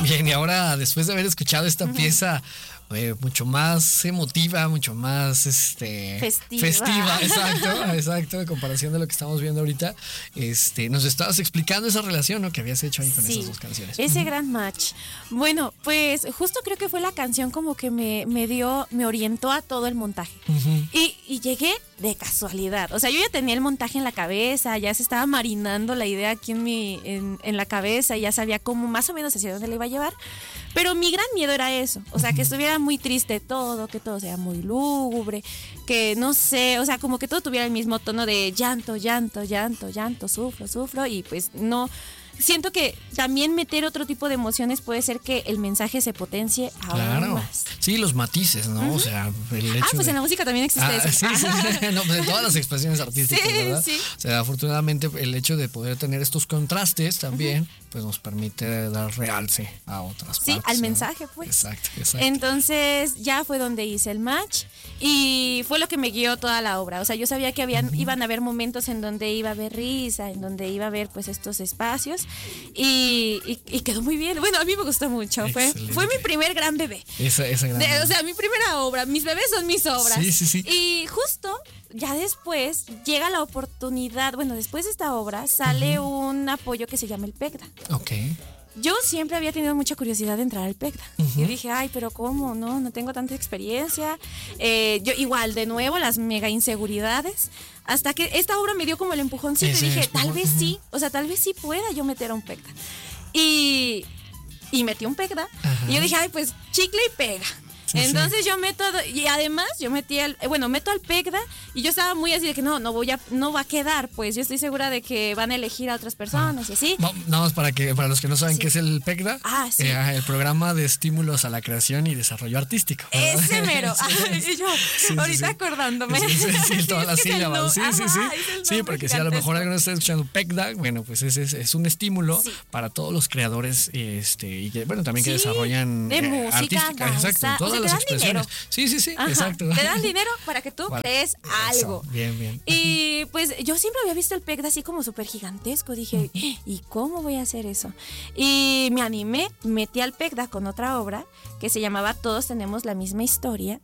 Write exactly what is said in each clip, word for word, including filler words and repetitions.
Bien, y ahora después de haber escuchado esta uh-huh. pieza eh, mucho más emotiva, mucho más este festiva, festiva exacto, exacto, en comparación de lo que estamos viendo ahorita, este, nos estabas explicando esa relación, ¿no? Que habías hecho ahí con sí, esas dos canciones. Ese uh-huh. gran match. Bueno, pues justo creo que fue la canción como que me, me dio, me orientó a todo el montaje. Uh-huh. Y, y llegué de casualidad. O sea, yo ya tenía el montaje en la cabeza, ya se estaba marinando la idea aquí en mi, en, en la cabeza, y ya sabía cómo más o menos hacia dónde le iba a llevar. Pero mi gran miedo era eso, o sea, que estuviera muy triste todo, que todo sea muy lúgubre, que no sé, o sea, como que todo tuviera el mismo tono de llanto, llanto, llanto, llanto, sufro, sufro, y pues no. Siento que también meter otro tipo de emociones puede ser que el mensaje se potencie aún claro. más. Sí, los matices, ¿no? Uh-huh. O sea, el hecho Ah, pues de... en la música también existe ah, eso. Sí, sí. No, pues en todas las expresiones artísticas, sí, ¿verdad? Sí. O sea, afortunadamente el hecho de poder tener estos contrastes también, uh-huh. pues nos permite dar realce a otras sí, partes. Sí, al ¿no? mensaje, pues. Exacto, exacto. Entonces ya fue donde hice el match y fue lo que me guió toda la obra. O sea, yo sabía que habían, uh-huh. iban a haber momentos en donde iba a haber risa, en donde iba a haber pues estos espacios y Y, y, y quedó muy bien. Bueno, a mí me gustó mucho. Fue, fue mi primer gran bebé. Esa, esa gran de, bebé. O sea, mi primera obra. Mis bebés son mis obras. Sí, sí, sí. Y justo ya después llega la oportunidad. Bueno, después de esta obra sale uh-huh. un apoyo que se llama el PECDA. Ok. Yo siempre había tenido mucha curiosidad de entrar al PECDA. Uh-huh. Y dije, ay, pero ¿cómo? No, no tengo tanta experiencia. Eh, yo igual, de nuevo, las mega inseguridades. Hasta que esta obra me dio como el empujoncito Ese y dije, empujón. tal vez uh-huh. sí. O sea, tal vez sí pueda yo meter a un PECDA. Y, y metí un PECDA. Uh-huh. Y yo dije, ay, pues chicle y pega. Sí, Entonces sí. yo meto, y además yo metí al, bueno, meto al PECDA y yo estaba muy así de que no, no voy a, no va a quedar, pues yo estoy segura de que van a elegir a otras personas ah. y así. No, nada más para que, para los que no saben sí. qué es el PECDA, ah, sí. eh, el programa de estímulos a la creación y desarrollo artístico. ¿Verdad? Ese mero. sí. Ay, y yo, sí, ahorita sí, acordándome. Sí, sí, sí, sí todas las sílabas. No, sí, ajá, sí, sí. Sí, porque si a lo mejor alguno está escuchando PECDA, bueno, pues es, es, es un estímulo sí. para todos los creadores, este, y que, bueno, también que sí, desarrollan de eh, música, artística, danza, exacto, todas o sea, las expresiones. Dinero. Sí, sí, sí, Ajá, exacto. Te dan dinero para que tú vale. crees algo. Eso, bien, bien. Y pues yo siempre había visto el PECDA así como súper gigantesco. Dije, ¿y cómo voy a hacer eso? Y me animé, metí al PECDA con otra obra que se llamaba Todos tenemos la misma historia.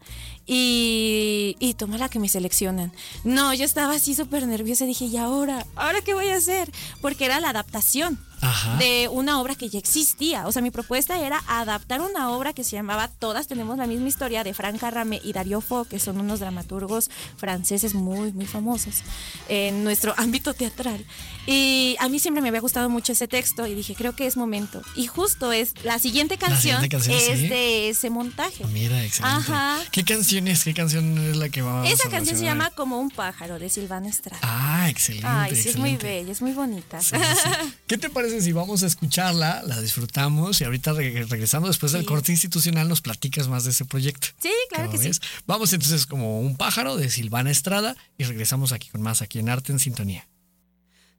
Y, y toma la que me seleccionan. No, yo estaba así súper nerviosa. Dije, ¿y ahora? ¿Ahora qué voy a hacer? Porque era la adaptación. Ajá. De una obra que ya existía. O sea, mi propuesta era adaptar una obra que se llamaba Todas tenemos la misma historia, de Franck Carrame y Dario Fo, que son unos dramaturgos franceses muy, muy famosos en nuestro ámbito teatral. Y a mí siempre me había gustado mucho ese texto y dije, creo que es momento. Y justo es, la siguiente canción, la siguiente canción es ¿sí? de ese montaje. Mira, excelente. Ajá. ¿Qué canción es? ¿Qué canción es la que vamos a Esa canción se llama Como un pájaro, de Silvana Estrada. Ah, excelente. Ay, sí, excelente. es muy bella, es muy bonita. Sí, sí. ¿Qué te parece si vamos a escucharla, la disfrutamos y ahorita re- regresando después sí. del corte institucional nos platicas más de ese proyecto? Sí, claro que ves? sí. Vamos entonces como un pájaro de Silvana Estrada y regresamos aquí con más aquí en Arte en Sintonía.